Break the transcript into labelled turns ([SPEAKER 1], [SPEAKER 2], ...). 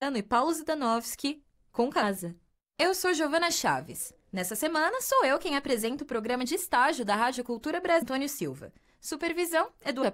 [SPEAKER 1] e Paulo Zidanovski com Casa. Eu sou Giovana Chaves. Nessa semana, sou eu quem apresenta o programa de estágio da Rádio Cultura Brasil, Antônio Silva. Supervisão, Edu